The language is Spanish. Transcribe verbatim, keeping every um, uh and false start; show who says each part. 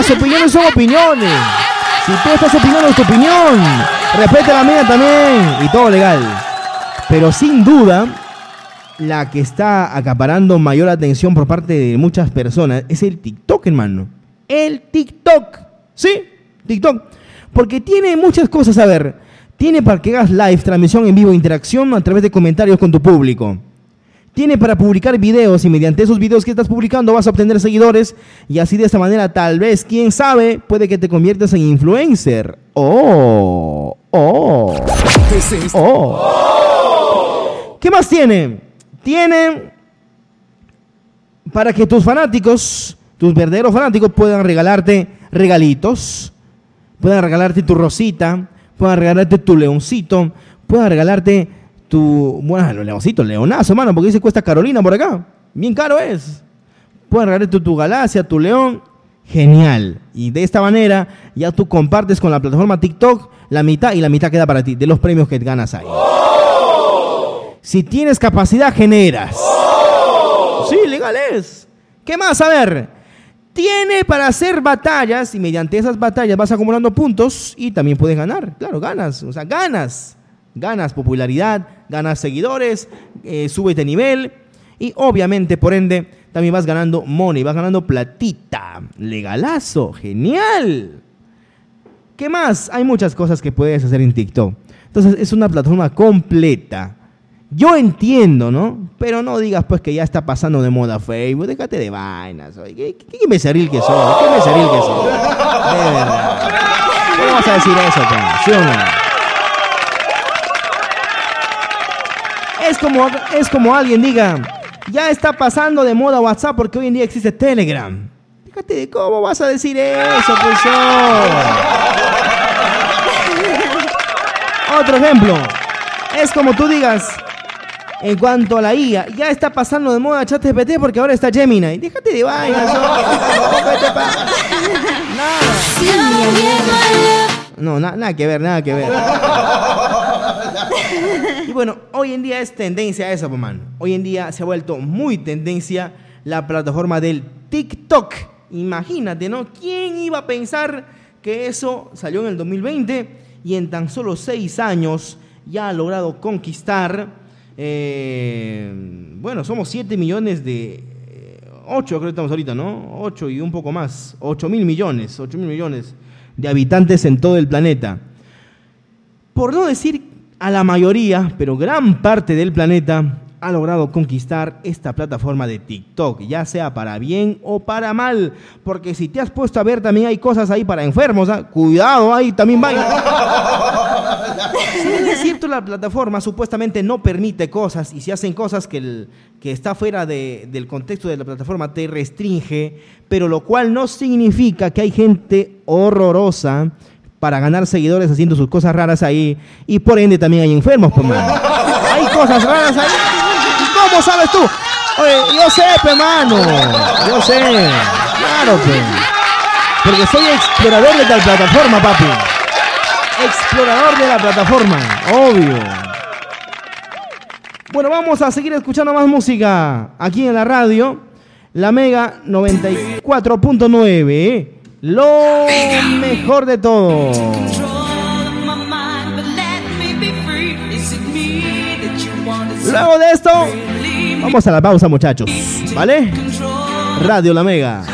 Speaker 1: las opiniones son opiniones. Si tú estás opinando, es tu opinión. Respeta la mía también. Y todo legal. Pero sin duda, la que está acaparando mayor atención por parte de muchas personas es el TikTok, hermano. El TikTok. ¿Sí? TikTok. Porque tiene muchas cosas. A ver, tiene para que hagas live, transmisión en vivo, interacción a través de comentarios con tu público. Tiene para publicar videos y mediante esos videos que estás publicando vas a obtener seguidores y así de esta manera tal vez, quién sabe, puede que te conviertas en influencer. Oh, oh, oh. ¿Qué más tiene? Tiene para que tus fanáticos, tus verdaderos fanáticos puedan regalarte regalitos, puedan regalarte tu rosita, puedan regalarte tu leoncito, puedan regalarte tu, bueno, los leoncitos, leonazo, mano, porque dice cuesta Carolina por acá. Bien caro es. Pueden regalarte tu, tu galaxia, tu león. Genial. Y de esta manera ya tú compartes con la plataforma TikTok la mitad y la mitad queda para ti de los premios que ganas ahí. ¡Oh! Si tienes capacidad, generas. ¡Oh! Sí, legal es. ¿Qué más? A ver. Tiene para hacer batallas y mediante esas batallas vas acumulando puntos y también puedes ganar. Claro, ganas. O sea, ganas. Ganas popularidad, ganas seguidores, eh, subes de nivel y obviamente, por ende, también vas ganando money, vas ganando platita. Legalazo, genial. ¿Qué más? Hay muchas cosas que puedes hacer en TikTok. Entonces, es una plataforma completa. Yo entiendo, ¿no? Pero no digas pues que ya está pasando de moda Facebook. Déjate de vainas. Oye, ¿Qué, qué, qué imbecil que soy? ¿Qué imbecil que soy? De verdad. ¿Cómo vas a decir eso, pues? ¿Sí o no? Es como, es como alguien diga, ya está pasando de moda WhatsApp porque hoy en día existe Telegram. Fíjate de cómo vas a decir eso, profesor. Otro ejemplo, es como tú digas, en cuanto a la I A, ya está pasando de moda ChatGPT porque ahora está Gemini. Déjate de vainas. ¿Qué te pasa? Nada. No, na- nada que ver, nada que ver. Y bueno, hoy en día es tendencia eso, pues, man. Hoy en día se ha vuelto muy tendencia la plataforma del TikTok. Imagínate, ¿no? ¿Quién iba a pensar que eso salió en el dos mil veinte y en tan solo seis años ya ha logrado conquistar, eh, bueno, somos siete millones de, eh, ocho creo que estamos ahorita, ¿no? ocho y un poco más, ocho mil millones, ocho mil millones de habitantes en todo el planeta. Por no decir a la mayoría, pero gran parte del planeta ha logrado conquistar esta plataforma de TikTok, ya sea para bien o para mal, porque si te has puesto a ver también hay cosas ahí para enfermos, ¿eh? Cuidado, ahí también va. Si bien es cierto, la plataforma supuestamente no permite cosas y si hacen cosas que, el, que está fuera de, del contexto de la plataforma te restringe, pero lo cual no significa que hay gente horrorosa para ganar seguidores haciendo sus cosas raras ahí y por ende también hay enfermos, pues, mano. Hay cosas raras ahí. ¿Cómo sabes tú? Oye, yo sé, pe, mano. Yo sé. Claro, pe. Porque soy explorador de tal plataforma, papi. Explorador de la plataforma. Obvio. Bueno, vamos a seguir escuchando más música aquí en la radio. La Mega noventa y cuatro punto nueve. Lo mejor de todo. Luego de esto, vamos a la pausa, muchachos. ¿Vale? Radio La Mega.